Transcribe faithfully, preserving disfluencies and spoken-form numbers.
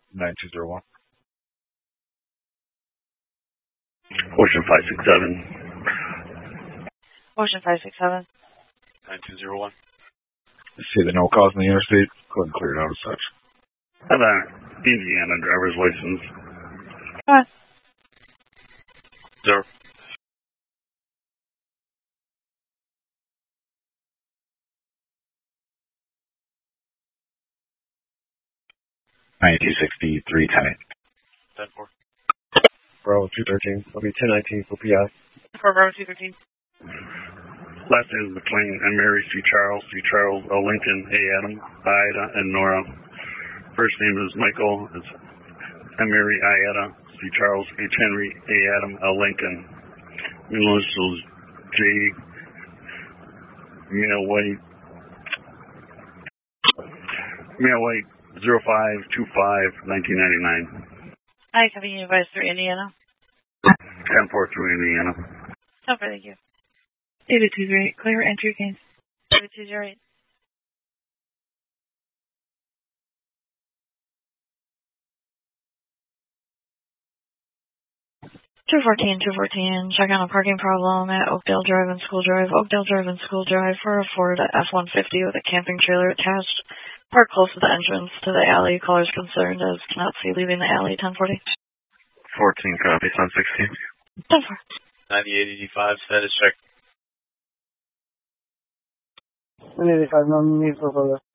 nine two zero one. Ocean five six seven. Ocean five six seven. nine two zero one. I see the no cause in the interstate. Go ahead and clear it out as such. I have an Indiana driver's license. What? Zero. ninety-two sixty-three, ten eight. ten four. Bravo two thirteen. I'll be ten nineteen for P I. For Bravo two thirteen. Last name is McLean and Mary C. Charles, C. Charles, L. Lincoln, A. Adam, Ida, and Nora. First name is Michael, it's M. Mary, I. Ada, C. Charles, H. Henry, A. Adam, L. Lincoln. Middle initials J. Mail White. Mail White zero five two five nineteen ninety-nine. I have you advised through Indiana. ten four through Indiana. Oh, thank you. David two zero eight, clear entry gains. David two zero eight. two fourteen, two fourteen, check on a parking problem at Oakdale Drive and School Drive. Oakdale Drive and School Drive for a Ford F one fifty with a camping trailer attached. Park close to the entrance to the alley. Callers concerned as cannot see leaving the alley. ten forty. fourteen copy, Sun sixteen. ten four. ninety-eight eighty-five, status check. one eighty-five, non-need for further.